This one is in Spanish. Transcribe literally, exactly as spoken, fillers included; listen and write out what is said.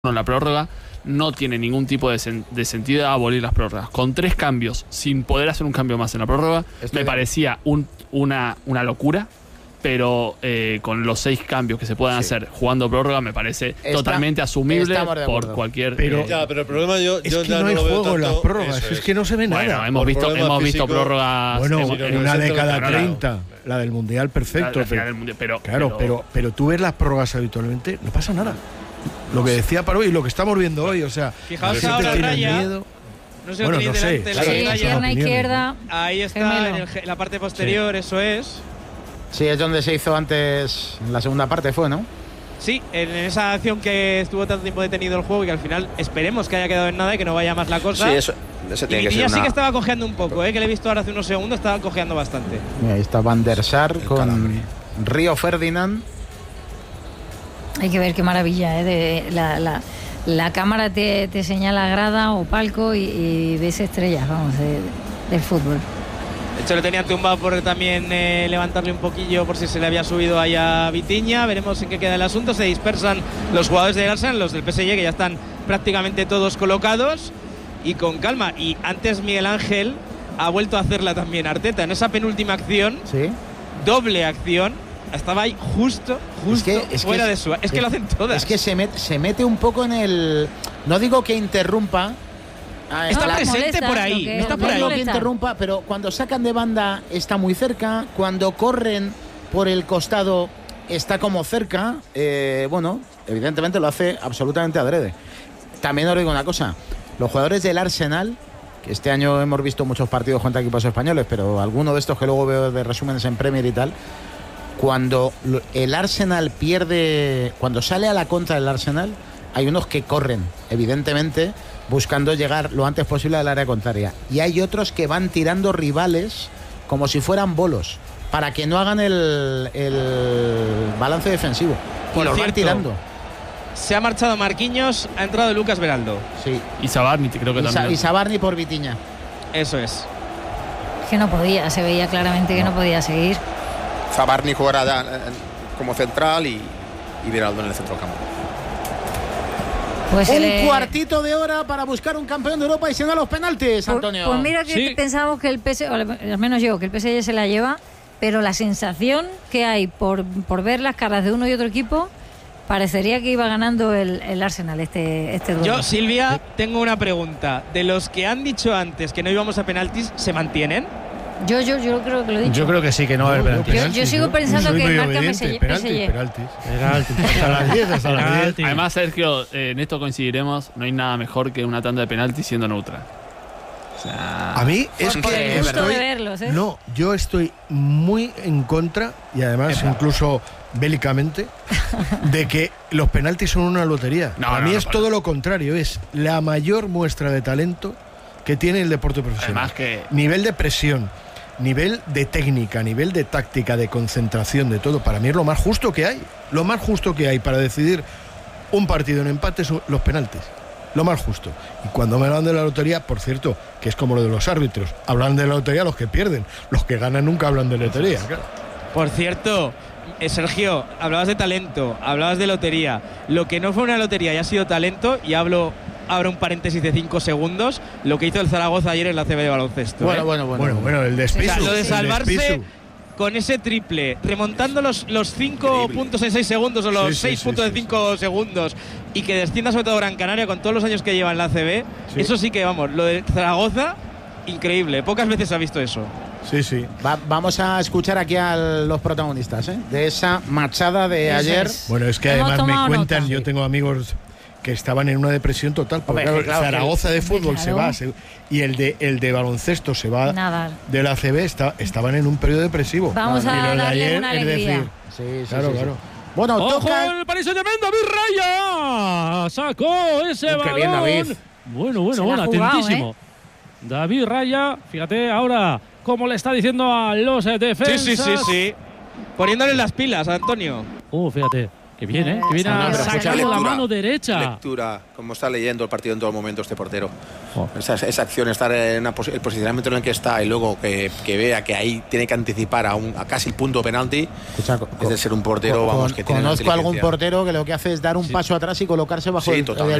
en la prórroga, no tiene ningún tipo de, sen de sentido abolir las prórrogas. Con tres cambios, sin poder hacer un cambio más en la prórroga, Estoy me parecía un, una, una locura, pero eh, con los seis cambios que se puedan sí. hacer jugando prórroga me parece Está, totalmente asumible por cualquier... Pero, eh, ya, pero el problema yo, es yo que ya no hay no lo juego veo en las tanto, prórrogas, es. es que no se ve nada. Bueno, hemos visto, hemos visto prórrogas... Bueno, hemos, en una década claro, treinta, la del Mundial, perfecto. La, la pero, del mundial, pero, claro, pero, pero, pero tú ves las prórrogas habitualmente, no pasa nada. Lo que decía Paró y lo que estamos viendo hoy, o sea, fijaos ahora Raya, miedo. No sé, bueno, lo no sé, delante, claro, la sí, pierna izquierda. Ahí está, en, el, en la parte posterior, sí. eso es. Sí, es donde se hizo antes, en la segunda parte fue, ¿no? Sí, en esa acción que estuvo tanto tiempo detenido el juego y que al final esperemos que haya quedado en nada y que no vaya más la cosa. Sí, eso, eso tiene y que ser sí una... que estaba cojeando un poco, ¿eh? Que le he visto ahora hace unos segundos, estaba cojeando bastante. Mira, ahí está Van der Sar con calambre. Río Ferdinand. Hay que ver qué maravilla, ¿eh? De la, la, la cámara te, te señala grada o palco y, y ves estrellas, vamos, de, del fútbol. De hecho, le tenían tumbado por también eh, levantarle un poquillo por si se le había subido ahí a Vitinha. Veremos en qué queda el asunto. Se dispersan los jugadores del Arsenal, los del P S G, que ya están prácticamente todos colocados. Y con calma. Y antes Miguel Ángel ha vuelto a hacerla también Arteta en esa penúltima acción. Sí. Doble acción. Estaba ahí justo, justo es que, es fuera que, de su... Es, es que lo hacen todas. Es que se, met, se mete un poco en el... No digo que interrumpa. Está la, presente molesta, por ahí. que, está por no ahí. digo que interrumpa, pero cuando sacan de banda está muy cerca. Cuando corren por el costado está como cerca. Eh, bueno, evidentemente lo hace absolutamente adrede. También os digo una cosa. Los jugadores del Arsenal, que este año hemos visto muchos partidos contra equipos españoles, pero alguno de estos que luego veo de resúmenes en Premier y tal... Cuando el Arsenal pierde, cuando sale a la contra del Arsenal, hay unos que corren, evidentemente, buscando llegar lo antes posible al área contraria. Y hay otros que van tirando rivales como si fueran bolos, para que no hagan el, el balance defensivo. Y Por los cierto, van tirando. Se ha marchado Marquinhos, ha entrado Lucas Beraldo. Sí. Y Sabarni, creo que y también. Sa y Sabarni por Vitinha. Eso es. Que no podía, se veía claramente que no, no podía seguir. Zabarni jugará ya como central y, y Beraldo en el centro del campo. Pues un le... cuartito de hora para buscar un campeón de Europa y se dan los penaltis, Antonio. Pues, pues mira que sí. pensábamos que el P S G, o al menos yo, que el P S G se la lleva, pero la sensación que hay por, por ver las caras de uno y otro equipo, parecería que iba ganando el, el Arsenal este, este duelo. Yo, Silvia, ¿sí? tengo una pregunta. De los que han dicho antes que no íbamos a penaltis, ¿se mantienen? Yo, yo, yo creo que lo he dicho. Yo creo que sí, que no va a haber penaltis. Yo, yo sigo pensando que marca P S G. Penaltis, penaltis. Hasta las diez, hasta las diez. Además, Sergio, eh, en esto coincidiremos, no hay nada mejor que una tanda de penaltis siendo neutral. O sea, a mí es por que el gusto estoy, de verlos, ¿eh? No, yo estoy muy en contra, y además Epa. incluso bélicamente, de que los penaltis son una lotería. No, a no, mí no, es no, todo no. lo contrario, es la mayor muestra de talento que tiene el deporte profesional. Además que... Nivel de presión, nivel de técnica, nivel de táctica, de concentración, de todo. Para mí es lo más justo que hay. Lo más justo que hay para decidir un partido en empate son los penaltis. Lo más justo. Y cuando me hablan de la lotería, por cierto, que es como lo de los árbitros, hablan de la lotería los que pierden. Los que ganan nunca hablan de lotería. Claro. Por cierto, eh, Sergio, hablabas de talento, hablabas de lotería. Lo que no fue una lotería y ha sido talento, y hablo... Abro un paréntesis de cinco segundos. Lo que hizo el Zaragoza ayer en la C B de baloncesto. Bueno, ¿eh? bueno, bueno. Bueno, bueno, el despiso. O sea, lo de salvarse despiso. con ese triple, remontando los, los cinco puntos en seis segundos o los sí, sí, seis sí, puntos sí, en cinco sí. segundos, y que descienda sobre todo Gran Canaria con todos los años que lleva en la C B. Sí. Eso sí que, vamos, lo de Zaragoza, increíble. Pocas veces se ha visto eso. Sí, sí. Va, vamos a escuchar aquí a los protagonistas, ¿eh? De esa machada de eso ayer. Es. Bueno, es que Hemos además me cuentan, nota. yo tengo amigos que estaban en una depresión total, porque Hombre, claro, Zaragoza de fútbol claro. se va se, y el de el de baloncesto se va Nada. de la A C B, está, estaban en un periodo depresivo. Vamos Nada. a y lo de ayer, una es decir, sí, sí, claro, sí, claro. Sí. Bueno, ¡ojo toca el Paris Saint-Germain! ¡David Raya! Sacó ese uh, balón. Bien, David. Bueno, bueno, se bueno, jugado, atentísimo. ¿eh? David Raya, fíjate ahora cómo le está diciendo a los defensas. Sí, sí, sí, sí. Poniéndole las pilas a Antonio. Uh, fíjate. Que viene, ¿eh? Que viene no, a pero sacar la mano derecha. Lectura, como está leyendo el partido en todo momento este portero. Oh. Esa, esa acción, estar en una, el posicionamiento en el que está y luego que, que vea que ahí tiene que anticipar a, un, a casi el punto penalti. Escucha, es de ser un portero, con, vamos, que tiene conozco algún inteligencia. portero que lo que hace es dar un Sí. paso atrás y colocarse bajo Sí, el, el